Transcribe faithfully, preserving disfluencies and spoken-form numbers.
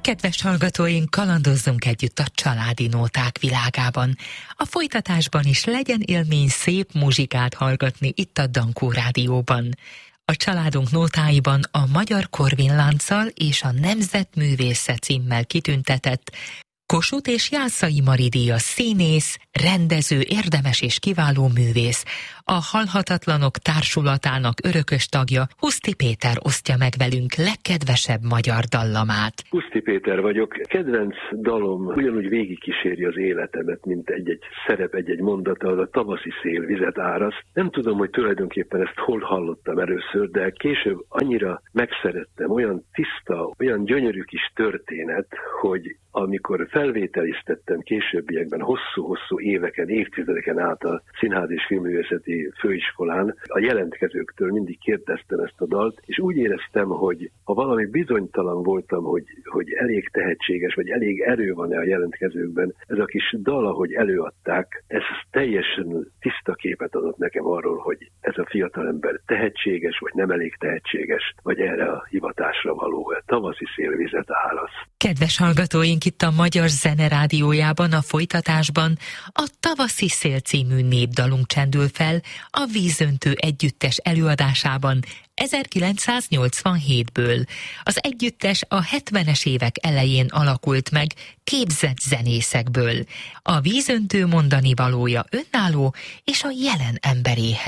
Kedves hallgatóink, kalandozzunk együtt a családi nóták világában. A folytatásban is legyen élmény szép muzsikát hallgatni itt a Dankó Rádióban. A családunk nótáiban a Magyar Korvin-lánccal és a Nemzetművésze címmel kitüntetett Kossuth és Jászai Mari díjas színész, rendező, érdemes és kiváló művész, a Halhatatlanok Társulatának örökös tagja, Huszti Péter osztja meg velünk legkedvesebb magyar dallamát. Huszti Péter vagyok. Kedvenc dalom ugyanúgy végigkíséri az életemet, mint egy-egy szerep, egy-egy mondata, az a Tavaszi szél vizet áraszt. Nem tudom, hogy tulajdonképpen ezt hol hallottam először, de később annyira megszerettem, olyan tiszta, olyan gyönyörű kis történet, hogy amikor felvételiztettem későbbiekben hosszú-hosszú éveken, évtizedeken át a Színház és Filmművészeti Főiskolán, a jelentkezőktől mindig kérdeztem ezt a dalt, és úgy éreztem, hogy ha valami bizonytalan voltam, hogy, hogy elég tehetséges, vagy elég erő van-e a jelentkezőkben, ez a kis dal, ahogy előadták, ez teljesen tiszta képet adott nekem arról, hogy ez a fiatalember tehetséges, vagy nem elég tehetséges, vagy erre a hivatásra való. Tavaszi szél vizet áraszt. Kedves hallgatóink, itt a Magyar Zene Rádiójában a folytatásban a Tavaszi szél című népdalunk csendül fel a Vízöntő együttes előadásában ezerkilencszáznyolcvanhétből. Az együttes a hetvenes évek elején alakult meg képzett zenészekből. A Vízöntő mondani valója önálló és a jelen emberéhez